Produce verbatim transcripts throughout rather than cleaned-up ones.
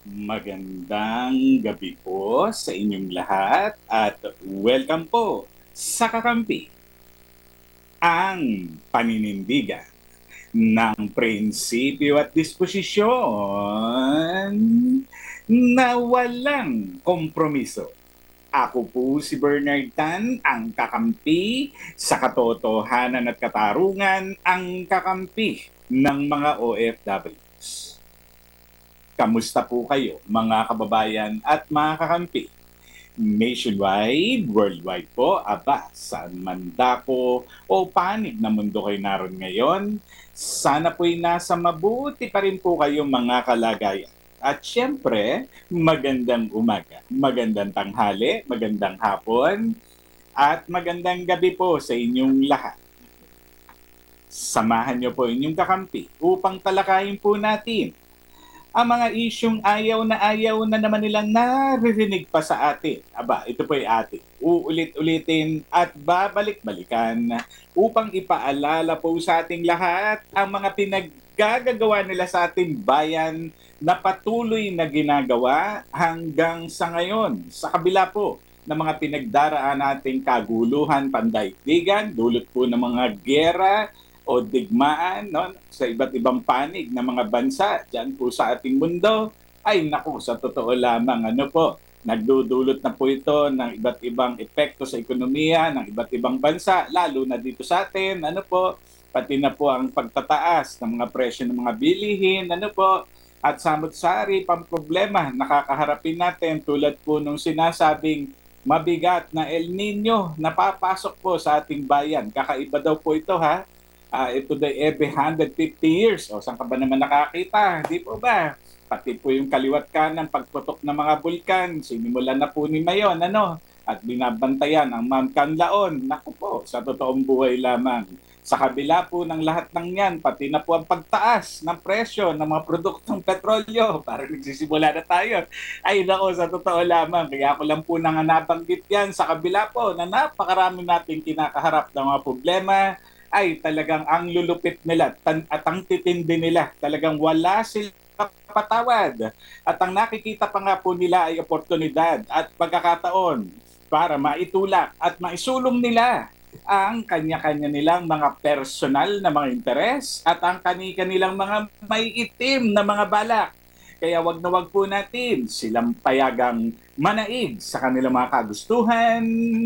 Magandang gabi po sa inyong lahat at welcome po sa Kakampi, ang paninindigan ng prinsipyo at disposisyon na walang kompromiso. Ako po si Bernard Tan, ang kakampi sa katotohanan at katarungan, ang kakampi ng mga O F Ws. Kamusta po kayo mga kababayan at mga kakampi? Nationwide, worldwide po, aba, saan man dako o panig na mundo kayo naroon ngayon, sana po'y nasa mabuti pa rin po kayong mga kalagayan. At syempre, magandang umaga, magandang tanghali, magandang hapon, at magandang gabi po sa inyong lahat. Samahan niyo po inyong kakampi upang talakayin po natin ang mga isyong ayaw na ayaw na naman nilang naririnig pa sa atin. Aba, ito po ay atin. Uulit-ulitin at babalik-balikan upang ipaalala po sa ating lahat ang mga pinaggagawa nila sa ating bayan na patuloy na ginagawa hanggang sa ngayon. Sa kabila po ng mga pinagdaraan nating kaguluhan, pandaigdigan, dulot po ng mga gera, o digmaan no, sa iba't ibang panig ng mga bansa dyan po sa ating mundo, ay naku, sa totoo lamang, ano po, nagdudulot na po ito ng iba't ibang epekto sa ekonomiya ng iba't ibang bansa, lalo na dito sa atin, ano po, pati na po ang pagtataas ng mga presyo ng mga bilihin, ano po, at samot-sari pang problema nakakaharapin natin tulad po nung sinasabing mabigat na El Nino na papasok po sa ating bayan. Kakaiba daw po ito, ha? Uh, ito day every one hundred fifty years. O, saan ka ba naman nakakita? Di po ba? Pati po yung kaliwat kanan, pagputok ng mga bulkan, sinimulan na po ni Mayon, ano? At binabantayan ang Mount Canlaon. Naku po, sa totoong buhay lamang. Sa kabila po ng lahat ng yan, pati na po ang pagtaas ng presyo ng mga produktong petrolyo. Parang nagsisimula na tayo. Ay nako, sa totoo lamang. Kaya ako lang po nang nabanggit yan. Sa kabila po na napakarami nating kinakaharap ng mga problema, ay talagang ang lulupit nila tan- at ang titindi nila. Talagang wala silang patawad. At ang nakikita pa nga po nila ay oportunidad at pagkakataon para maitulak at maisulong nila ang kanya-kanya nilang mga personal na mga interes at ang kani-kanilang mga may itim na mga balak. Kaya wag na wag po natin silang payagang manaig sa kanilang mga kagustuhan,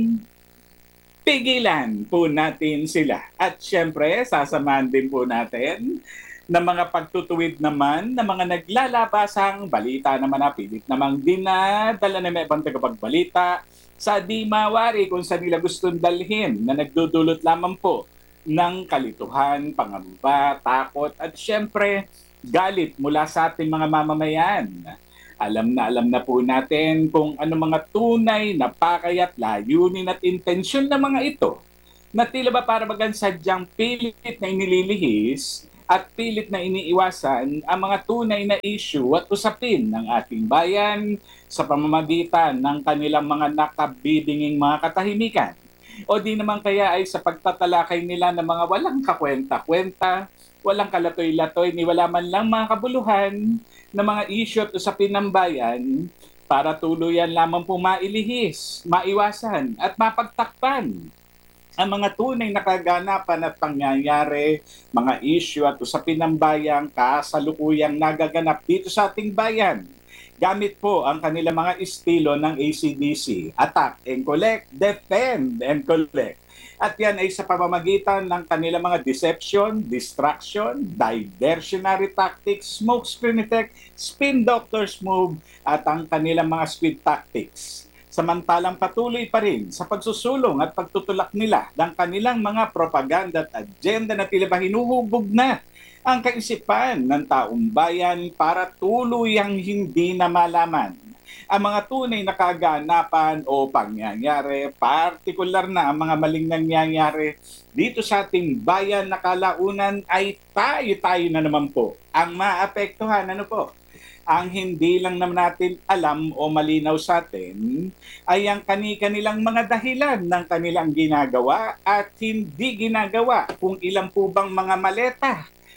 pigilan po natin sila. At syempre, sasamahan din po natin ng mga pagtutuwid naman ng mga naglalabasang balita naman na pilit namang dinadala na may ibang tagapagbalita sa di mawari kung saan nila gustong dalhin na nagdudulot lamang po ng kalituhan, pangamba, takot at syempre galit mula sa ating mga mamamayan. Alam na alam na po natin kung ano mga tunay na pakayat, layunin at intensyon ng mga ito na tila ba para bagang sadyang pilit na inililihis at pilit na iniiwasan ang mga tunay na issue at usapin ng ating bayan sa pamamagitan ng kanilang mga nakabibinging mga katahimikan. O di naman kaya ay sa pagtatalakay nila ng mga walang kakwenta-kwenta, walang kalatoy-latoy, ni wala man lang mga kabuluhan na mga issue at usapin ng bayan para tuluyan lamang po mailihis, maiwasan at mapagtakpan ang mga tunay na kaganapan at pangyayari, mga issue at usapin ng bayan kasalukuyang nagaganap dito sa ating bayan. Gamit po ang kanilang mga estilo ng A C D C, attack and collect, defend and collect. At yan ay sa pamamagitan ng kanilang mga deception, distraction, diversionary tactics, smoke screen effect, spin doctor's move, at ang kanilang mga squid tactics. Samantalang patuloy pa rin sa pagsusulong at pagtutulak nila ng kanilang mga propaganda at agenda na tila ba hinuhubog na ang kaisipan ng taong bayan para tuluyang hindi na malaman ang mga tunay na kaganapan o pangyayari, partikular na ang mga maling nangyayari dito sa ating bayan na kalaunan ay tayo-tayo na naman po ang maapektuhan. Ano po? Ang hindi lang naman natin alam o malinaw sa atin ay ang kani-kanilang mga dahilan ng kanilang ginagawa at hindi ginagawa, kung ilan po bang mga maleta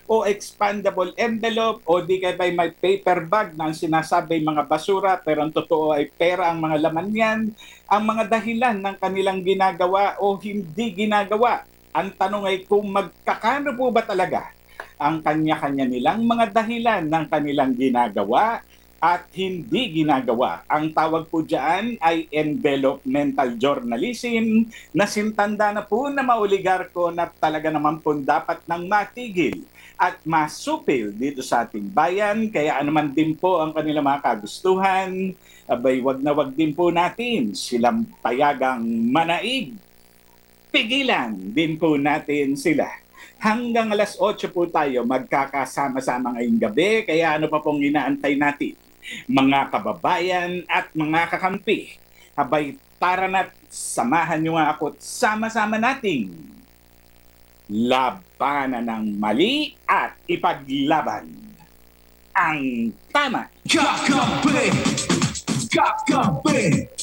o expandable envelope o di kaya ba'y may paper bag na ang sinasabi mga basura pero ang totoo ay pera ang mga laman yan, ang mga dahilan ng kanilang ginagawa o hindi ginagawa. Ang tanong ay kung magkakano po ba talaga ang kanya-kanya nilang mga dahilan ng kanilang ginagawa at hindi ginagawa. Ang tawag po dyan ay envelopmental journalism na sintanda na po na maoligarko na talaga naman po dapat nang matigil at masupil dito sa ating bayan. Kaya anuman din po ang kanilang mga kagustuhan, abay wag na wag din po natin silang payagang manaig. Pigilan din po natin sila. Hanggang alas otso po tayo magkakasama-sama ngayong gabi. Kaya ano pa pong inaantay natin? Mga kababayan at mga kakampi, habay tara na't samahan niyo nga ako at sama-sama nating labanan ng mali at ipaglaban ang tama. Kakape! Kakape!